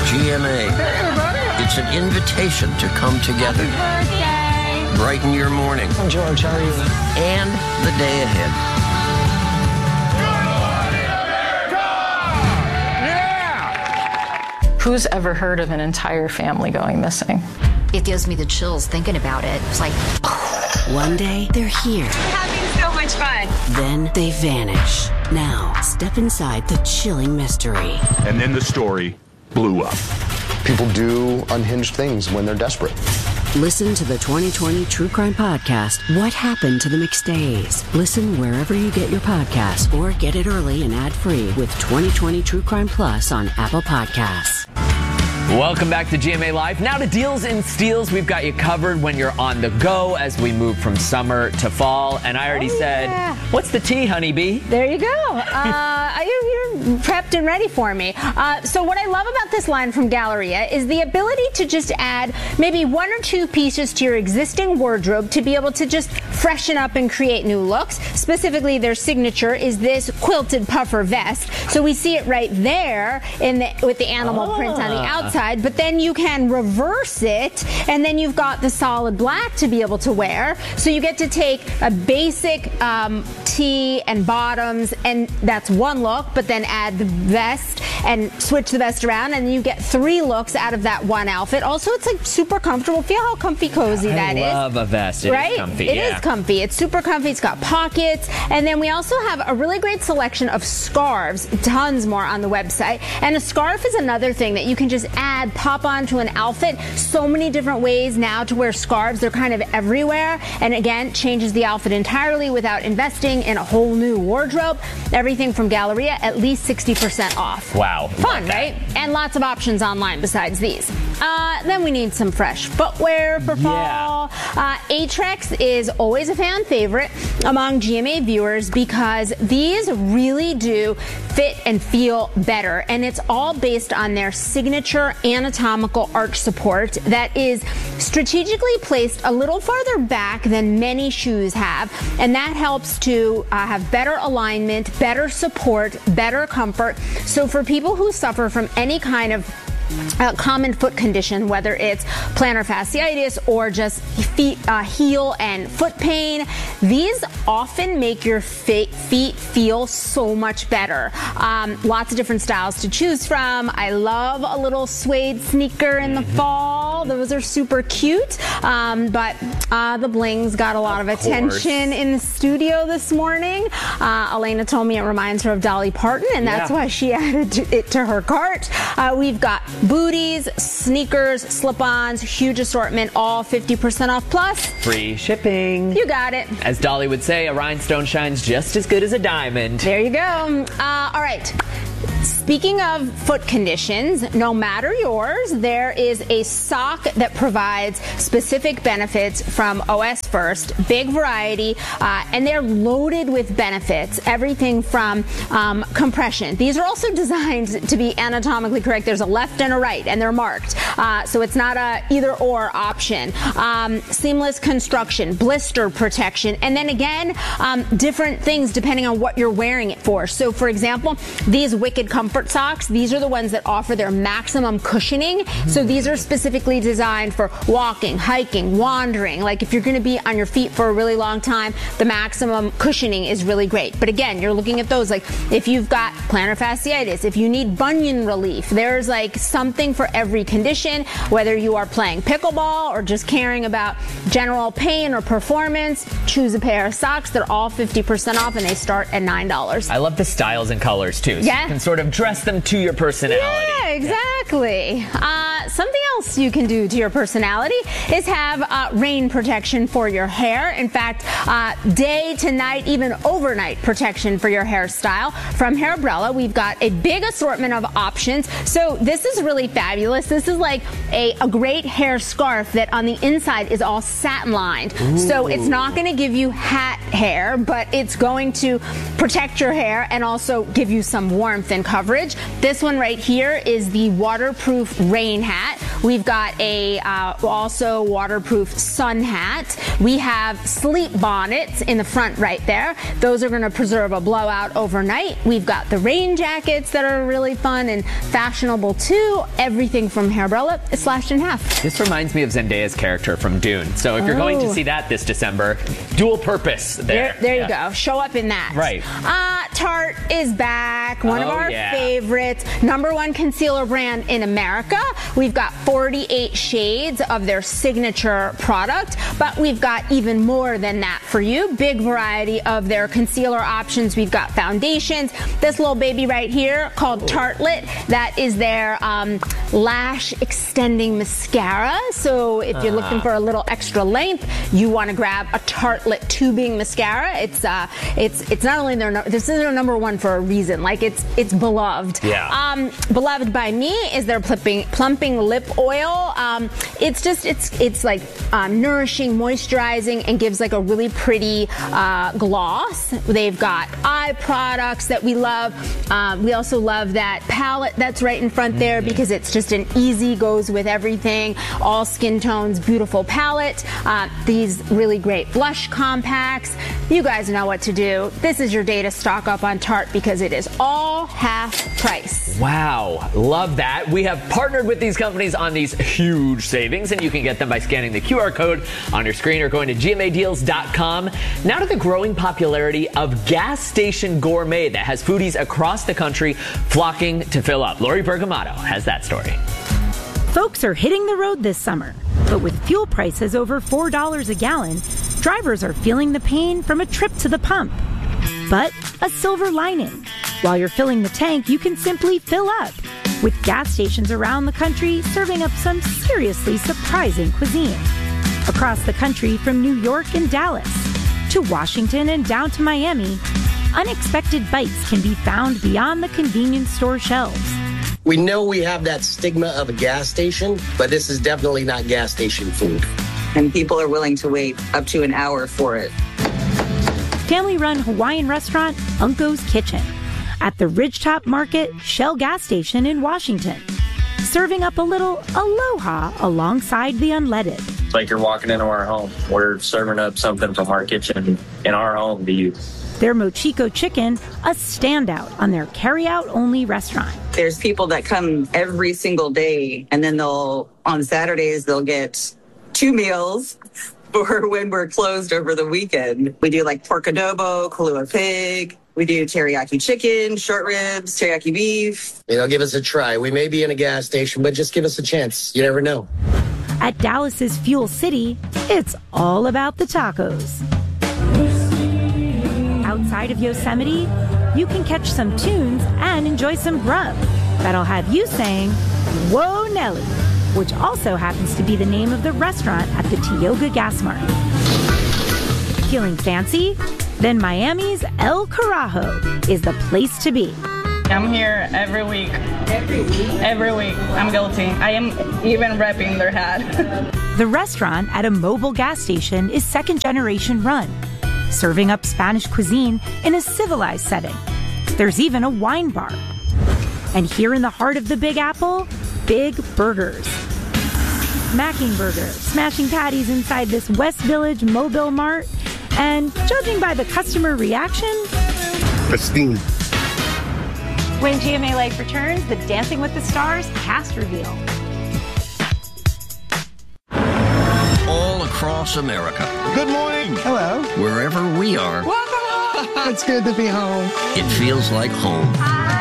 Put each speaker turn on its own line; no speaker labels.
GMA.
Hey, everybody.
It's an invitation to come together.
Happy birthday.
Brighten your morning.
I'm George. How are you?
And the day ahead.
Who's ever heard of an entire family going missing?
It gives me the chills thinking about it. It's like,
one day, they're here.
Having so much fun.
Then they vanish. Now, step inside the chilling mystery.
And then the story blew up.
People do unhinged things when they're desperate.
Listen to the 2020 True Crime Podcast, What Happened to the McStays. Listen wherever you get your podcasts or get it early and ad-free with 2020 True Crime Plus on Apple Podcasts.
Welcome back to GMA Live. Now to Deals and Steals. We've got you covered when you're on the go as we move from summer to fall. And I already said, what's the tea, honeybee?
There you go. You're prepped and ready for me. So what I love about this line from Galleria is the ability to just add maybe one or two pieces to your existing wardrobe to be able to just freshen up and create new looks. Specifically, their signature is this quilted puffer vest. So we see it right there with the animal print on the outside. But then you can reverse it, and then you've got the solid black to be able to wear. So you get to take a basic tee and bottoms, and that's one look, but then add the vest and switch the vest around, and you get three looks out of that one outfit. Also, it's like super comfortable. Feel how comfy cozy that is.
I love a vest. It
right?
is comfy.
It is comfy. It's super comfy. It's got pockets. And then we also have a really great selection of scarves, tons more on the website. And a scarf is another thing that you can just add, pop onto an outfit. So many different ways now to wear scarves. They're kind of everywhere. And again, changes the outfit entirely without investing in a whole new wardrobe. Everything from Galleria, at least 60% off.
Wow.
Fun, right? And lots of options online besides these. Then we need some fresh footwear for fall. Aetrex is always a fan favorite among GMA viewers because these really do fit and feel better. And it's all based on their signature anatomical arch support that is strategically placed a little farther back than many shoes have. And that helps to have better alignment, better support, better comfort. So for people who suffer from any kind of common foot condition, whether it's plantar fasciitis or just heel and foot pain, these often make your feet feel so much better. Lots of different styles to choose from. I love a little suede sneaker in the fall. Those are super cute. But the bling's got a lot of attention in the studio this morning. Elena told me it reminds her of Dolly Parton, and that's why she added it to her cart. We've got booties, sneakers, slip-ons, huge assortment, all 50% off plus.
Free shipping.
You got it.
As Dolly would say, a rhinestone shines just as good as a diamond.
There you go. All right. Speaking of foot conditions, no matter yours, there is a sock that provides specific benefits from OS First. Big variety, and they're loaded with benefits. Everything from compression. These are also designed to be anatomically correct. There's a left and a right, and they're marked. So it's not a either-or option. Seamless construction, blister protection, and then again, different things depending on what you're wearing it for. So, for example, these Wicked Comfort socks, these are the ones that offer their maximum cushioning. So these are specifically designed for walking, hiking, wandering. Like if you're going to be on your feet for a really long time, the maximum cushioning is really great. But again, you're looking at those like if you've got plantar fasciitis, if you need bunion relief, there's like something for every condition, whether you are playing pickleball or just caring about general pain or performance, choose a pair of socks. They're all 50% off and they start at $9.
I love the styles and colors too. So you can sort of dress them to your personality.
Yeah, exactly. Something else you can do to your personality is have rain protection for your hair. In fact, day to night, even overnight protection for your hairstyle. From Hairbrella, we've got a big assortment of options. So this is really fabulous. This is like a great hair scarf that on the inside is all satin lined. So it's not going to give you hat hair, but it's going to protect your hair and also give you some warmth and coverage. This one right here is the waterproof rain hat. We've got a also waterproof sun hat. We have sleep bonnets in the front right there. Those are going to preserve a blowout overnight. We've got the rain jackets that are really fun and fashionable too. Everything from Hairbrella is slashed in half.
This reminds me of Zendaya's character from Dune. So if you're going to see that this December, dual purpose there.
There you go. Show up in that.
Right.
Tarte is back. One of our favorites. #1 concealer brand in America. We've got 48 shades of their signature product, but we've got even more than that for you. Big variety of their concealer options. We've got foundations. This little baby right here called Tartelette. That is their lash extending mascara. So if you're looking for a little extra length, you want to grab a Tartelette tubing mascara. It's not only this is their #1 for a reason. Like it's beloved.
Yeah.
Beloved by me is their plumping lip oil. It's like nourishing, moisturizing, and gives like a really pretty gloss. They've got eye products that we love. We also love that palette that's right in front there because it's just an easy, goes with everything, all skin tones, beautiful palette. These really great blush compacts. You guys know what to do. This is your day to stock up on Tarte because it is all half price.
Wow, love that. We have partnered with these companies on these huge savings, and you can get them by scanning the QR code on your screen or going to gmadeals.com. Now to the growing popularity of gas station gourmet that has foodies across the country flocking to fill up. Lori Bergamato has that story.
Folks are hitting the road this summer, but with fuel prices over $4 a gallon, drivers are feeling the pain from a trip to the pump. But a silver lining. While you're filling the tank, you can simply fill up, with gas stations around the country serving up some seriously surprising cuisine. Across the country, from New York and Dallas to Washington and down to Miami, unexpected bites can be found beyond the convenience store shelves.
We know we have that stigma of a gas station, but this is definitely not gas station food.
And people are willing to wait up to an hour for it.
Family-run Hawaiian restaurant Unco's Kitchen at the Ridgetop Market Shell gas station in Washington, serving up a little aloha alongside the unleaded.
It's like you're walking into our home. We're serving up something from our kitchen in our home to you.
Their Mochiko chicken, a standout on their carry-out only restaurant.
There's people that come every single day, and then on Saturdays, they'll get 2 meals for when we're closed over the weekend. We do like pork adobo, Kalua pig. We do teriyaki chicken, short ribs, teriyaki beef.
Give us a try. We may be in a gas station, but just give us a chance. You never know.
At Dallas's Fuel City, it's all about the tacos. Outside of Yosemite, you can catch some tunes and enjoy some grub that'll have you saying, "Whoa, Nelly," which also happens to be the name of the restaurant at the Tioga Gas Mart. Feeling fancy? Then Miami's El Carajo is the place to be.
I'm here every week. Every week? Every week. I'm guilty. I am even repping their hat.
The restaurant at a mobile gas station is second-generation run, serving up Spanish cuisine in a civilized setting. There's even a wine bar. And here in the heart of the Big Apple, Big Burgers. Macking Burger, smashing patties inside this West Village Mobile Mart, and judging by the customer reaction,
pristine.
When GMA Life returns, the Dancing with the Stars cast reveal.
All across America.
Good morning.
Hello.
Wherever we are.
Welcome home. It's good to be home.
It feels like home.